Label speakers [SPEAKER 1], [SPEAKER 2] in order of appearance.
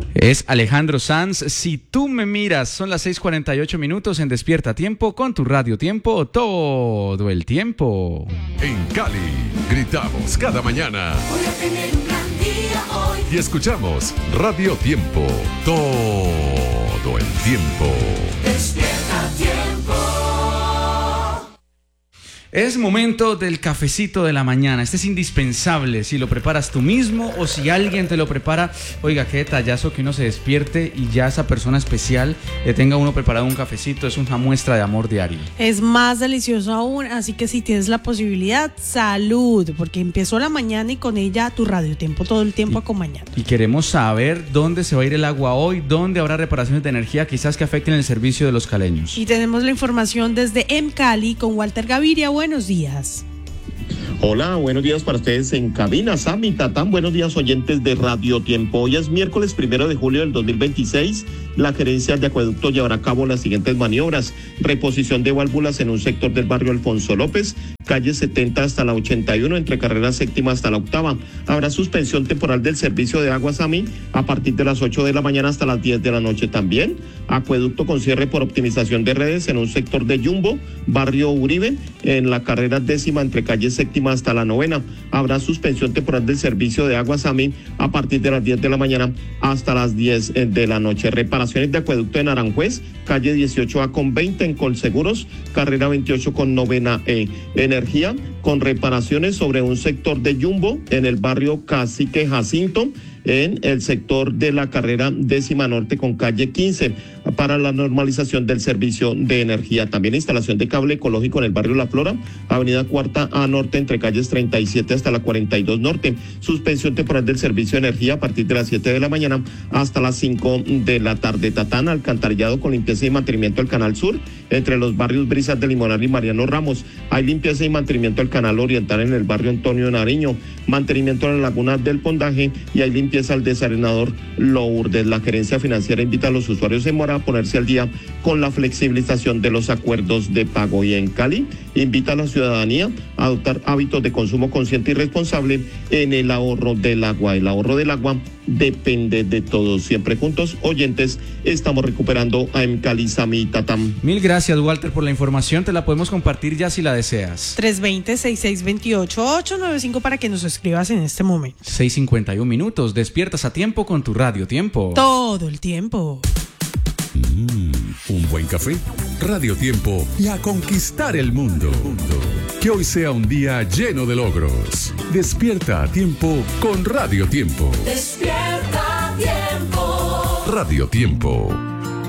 [SPEAKER 1] Es Alejandro Sanz. Si tú me miras, son las 6:48 en Despierta Tiempo con tu Radio Tiempo todo el tiempo.
[SPEAKER 2] En Cali, gritamos cada mañana.
[SPEAKER 3] Voy a tener un gran día hoy.
[SPEAKER 2] Y escuchamos Radio Tiempo todo el tiempo.
[SPEAKER 3] Despierta Tiempo.
[SPEAKER 1] Es momento del cafecito de la mañana. Este es indispensable si lo preparas tú mismo o si alguien te lo prepara. Oiga, qué detallazo que uno se despierte y ya esa persona especial le tenga uno preparado un cafecito. Es una muestra de amor diario.
[SPEAKER 4] Es más delicioso aún, así que si tienes la posibilidad, salud, porque empezó la mañana y con ella tu Radio Tiempo todo el tiempo acompañando.
[SPEAKER 1] Y queremos saber dónde se va a ir el agua hoy, dónde habrá reparaciones de energía quizás que afecten el servicio de los caleños.
[SPEAKER 4] Y tenemos la información desde Cali con Walter Gaviria. Buenos días.
[SPEAKER 5] Hola, buenos días para ustedes en cabina. Sami, Tatán, buenos días oyentes de Radio Tiempo. Hoy es miércoles 1 de julio del 2026. La gerencia de acueducto llevará a cabo las siguientes maniobras: reposición de válvulas en un sector del barrio Alfonso López, calle 70 hasta la 81, entre carrera séptima hasta la octava. Habrá suspensión temporal del servicio de agua Sami a partir de las 8 de la mañana hasta las 10 de la noche también. Acueducto con cierre por optimización de redes en un sector de Jumbo, barrio Uribe, en la carrera décima entre calle séptima hasta la novena. Habrá suspensión temporal del servicio de agua Sami a partir de las 10 de la mañana hasta las 10 de la noche. Reparaciones de acueducto en Aranjuez, calle 18A con 20 en Colseguros, carrera 28 con novena E. Energía con reparaciones sobre un sector de Jumbo en el barrio Cacique Jacinto, en el sector de la carrera décima norte con calle 15 para la normalización del servicio de energía. También instalación de cable ecológico en el barrio La Flora, avenida Cuarta A Norte entre calles 37 hasta la 42 Norte. Suspensión temporal del servicio de energía a partir de las 7 de la mañana hasta las 5 de la tarde. Tatán, alcantarillado con limpieza y mantenimiento del Canal Sur entre los barrios Brisas de Limonar y Mariano Ramos. Hay limpieza y mantenimiento del Canal Oriental en el barrio Antonio Nariño, mantenimiento en la laguna del Pondaje y hay limpieza al desarenador Lourdes. La gerencia financiera invita a los usuarios en mora a ponerse al día con la flexibilización de los acuerdos de pago. Y en Cali invita a la ciudadanía a adoptar hábitos de consumo consciente y responsable en el ahorro del agua. El ahorro del agua depende de todos. Siempre juntos, oyentes, estamos recuperando a Cali, Sami, Tatam.
[SPEAKER 1] Mil gracias, Walter, por la información. Te la podemos compartir ya si la deseas.
[SPEAKER 4] 320-6628-895 para que nos escribas en este momento.
[SPEAKER 1] 6:51. Despiertas a tiempo con tu Radio Tiempo.
[SPEAKER 4] Todo el tiempo.
[SPEAKER 2] Un buen café, Radio Tiempo y a conquistar el mundo. Que hoy sea un día lleno de logros. Despierta a tiempo con Radio Tiempo.
[SPEAKER 3] Despierta Tiempo.
[SPEAKER 2] Radio Tiempo.